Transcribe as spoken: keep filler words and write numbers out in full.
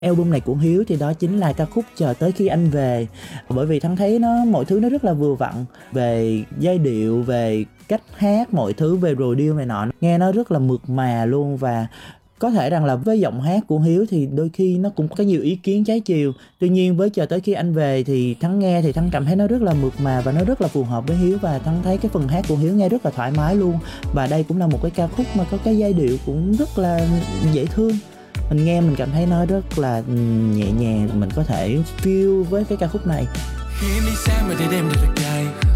Album này của Hiếu thì đó chính là ca khúc Chờ Tới Khi Anh Về. Bởi vì Thắng thấy nó mọi thứ nó rất là vừa vặn, về giai điệu, về cách hát, mọi thứ về produce này nọ, nghe nó rất là mượt mà luôn. Và có thể rằng là với giọng hát của Hiếu thì đôi khi nó cũng có nhiều ý kiến trái chiều. Tuy nhiên với Chờ Tới Khi Anh Về thì Thắng nghe thì Thắng cảm thấy nó rất là mượt mà và nó rất là phù hợp với Hiếu. Và Thắng thấy cái phần hát của Hiếu nghe rất là thoải mái luôn. Và đây cũng là một cái ca khúc mà có cái giai điệu cũng rất là dễ thương. Mình nghe mình cảm thấy nó rất là nhẹ nhàng, mình có thể feel với cái ca khúc này. Khi em đi xa mà để đêm được thật dài.